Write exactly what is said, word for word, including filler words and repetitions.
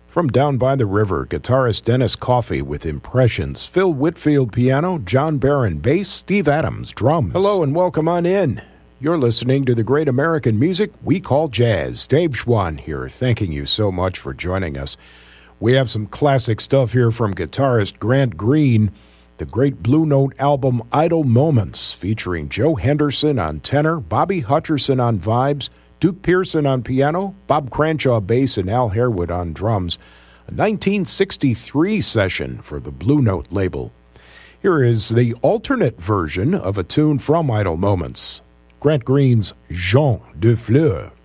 From Down by the River, guitarist Dennis Coffey with Impressions, Phil Whitfield piano, John Barron bass, Steve Adams drums. Hello and welcome on in. You're listening to the great American music we call jazz. Dave Schwann here, thanking you so much for joining us. We have some classic stuff here from guitarist Grant Green, the great Blue Note album Idle Moments, featuring Joe Henderson on tenor, Bobby Hutcherson on vibes, Duke Pearson on piano, Bob Cranshaw bass, and Al Harewood on drums. A nineteen sixty-three session for the Blue Note label. Here is the alternate version of a tune from Idle Moments, Grant Green's Jean de Fleur.